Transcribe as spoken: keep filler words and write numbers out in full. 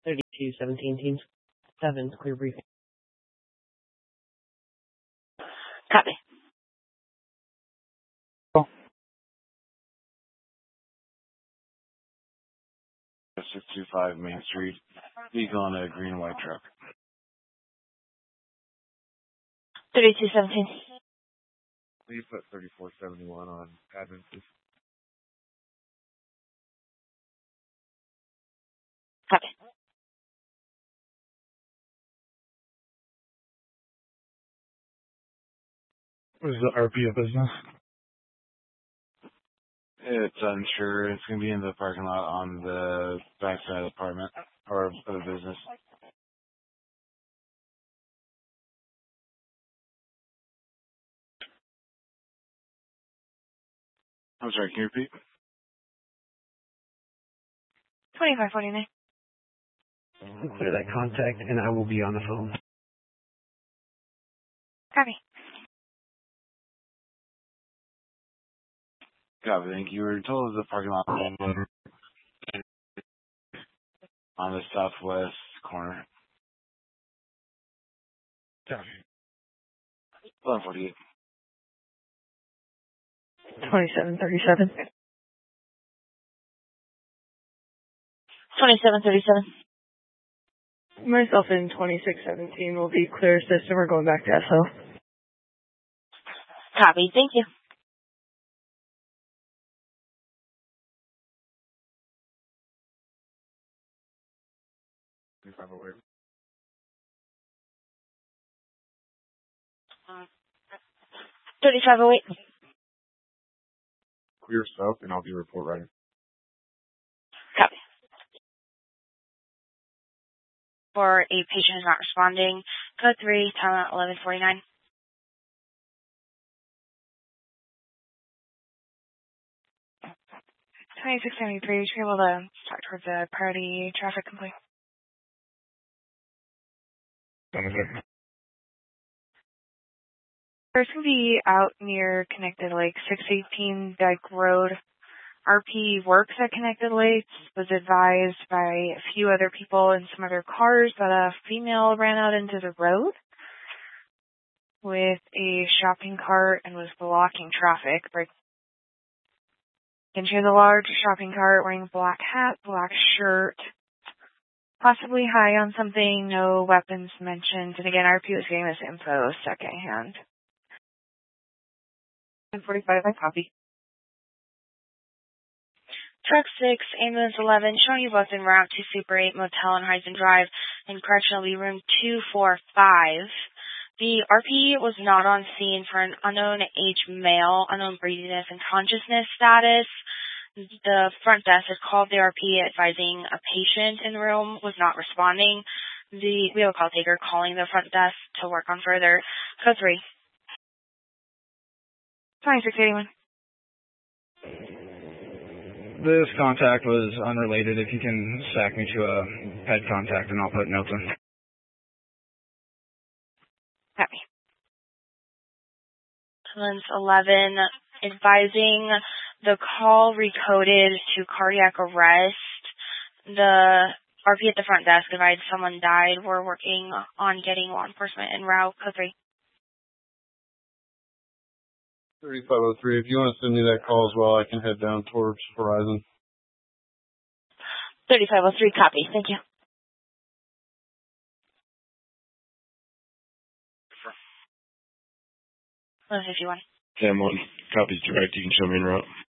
thirty-two seventeen, teams seven, clear briefing. Copy. six two five Main Street, vehicle on a green and white truck. thirty-two seventeen. Please put thirty-four seventy-one on admin, please. Copy. What is the R P of business? It's unsure. It's going to be in the parking lot on the back side of the apartment or of the business. I'm sorry, can you repeat? twenty-five forty-nine. Clear that contact, and I will be on the phone. Copy. Copy, thank you. We're told the parking lot on the southwest corner. Copy. eleven forty-eight. twenty-seven thirty-seven. twenty-seven thirty-seven. Myself in twenty-six seventeen will be clear system. We're going back to S O. Copy, thank you. thirty-five oh eight. Clear south, and I'll be report writing. Copy. For a patient who's not responding, code three, time at eleven forty-nine. twenty-six seventy-three, should be able to start towards a priority traffic complaint. There's going to be out near Connected Lake, six eighteen Dyke Road. R P works at Connected Lakes, was advised by a few other people in some other cars that a female ran out into the road with a shopping cart and was blocking traffic. And she has a large shopping cart, wearing a black hat, black shirt, possibly high on something, no weapons mentioned. And again, R P was getting this info secondhand. ten forty-five, I copy. Truck six, ambulance eleven, showing you both en route to Super eight Motel on Heisen Drive in Correctional B Room two four five. The R P was not on scene for an unknown age male, unknown breathiness and consciousness status. The front desk had called the R P advising a patient in the room was not responding. The we have a call taker calling the front desk to work on further. Code three. twenty-six eighty-one. This contact was unrelated. If you can stack me to a head contact, and I'll put notes in. Copy. Ambulance eleven, advising the call recoded to cardiac arrest. The R P at the front desk advised someone died. We're working on getting law enforcement en route. Code three. thirty-five oh three, if you want to send me that call as well, I can head down towards Horizon. thirty-five oh three, copy. Thank you. one fifty-one. ten one, copies direct. You can show me en route.